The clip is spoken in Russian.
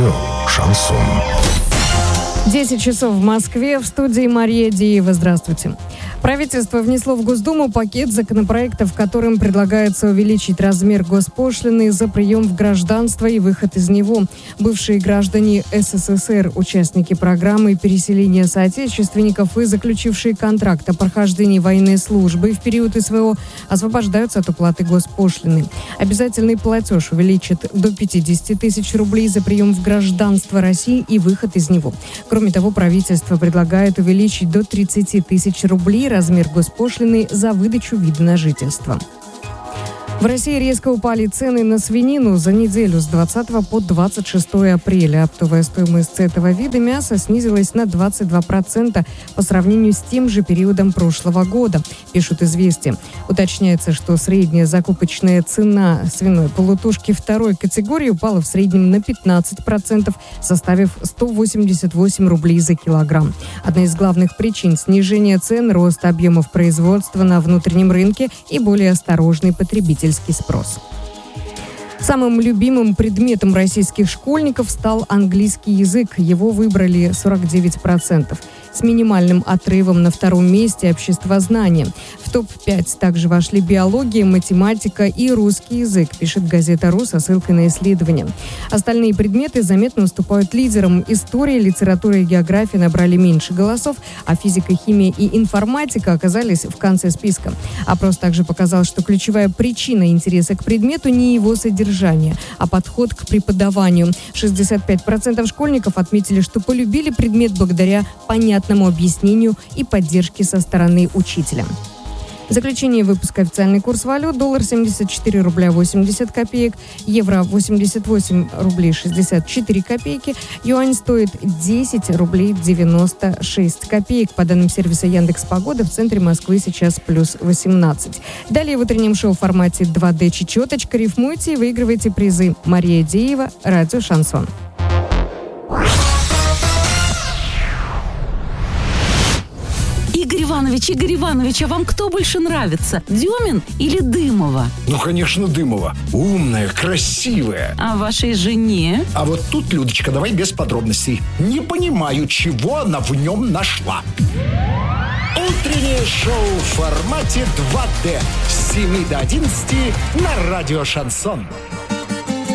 Радио «Шансон». 10 часов в Москве. В студии Мария Деева. Здравствуйте. Правительство внесло в Госдуму пакет законопроектов, которым предлагается увеличить размер госпошлины за прием в гражданство и выход из него. Бывшие граждане СССР, участники программы переселения соотечественников и заключившие контракт о прохождении военной службы в период СВО освобождаются от уплаты госпошлины. Обязательный платеж увеличит до 50 тысяч рублей за прием в гражданство России и выход из него. Кроме того, правительство предлагает увеличить до 30 тысяч рублей размер госпошлины за выдачу вида на жительство. В России резко упали цены на свинину за неделю с 20 по 26 апреля. Оптовая стоимость этого вида мяса снизилась на 22% по сравнению с тем же периодом прошлого года, пишут «Известия». Уточняется, что средняя закупочная цена свиной полутушки второй категории упала в среднем на 15%, составив 188 рублей за килограмм. Одна из главных причин снижения цен – рост объемов производства на внутреннем рынке и более осторожный потребитель. Спрос. Самым любимым предметом российских школьников стал английский язык. Его выбрали 49%. С минимальным отрывом на втором месте обществознание. В топ-5 также вошли биология, математика и русский язык, пишет газета «Ру» со ссылкой на исследование. Остальные предметы заметно уступают лидерам. История, литература и география набрали меньше голосов, а физика, химия и информатика оказались в конце списка. Опрос также показал, что ключевая причина интереса к предмету не его содержание, а подход к преподаванию. 65% школьников отметили, что полюбили предмет благодаря понятному объяснению и поддержке со стороны учителя. В заключение выпуска официальный курс валют. Доллар 74 рубля 80 копеек, евро 88 рублей 64 копейки, юань стоит 10 рублей 96 копеек. По данным сервиса Яндекс.Погода, в центре Москвы сейчас плюс 18. Далее в утреннем шоу в формате 2D чечеточка. Рифмуйте и выигрывайте призы. Мария Деева, радио «Шансон». Игорь Иванович, а вам кто больше нравится? Дюмин или Дымова? Ну, конечно, Дымова. Умная, красивая. А вашей жене? А вот тут, Людочка, давай без подробностей. Не понимаю, чего она в нем нашла. Утреннее шоу в формате 2D с 7 до 11 на радио «Шансон».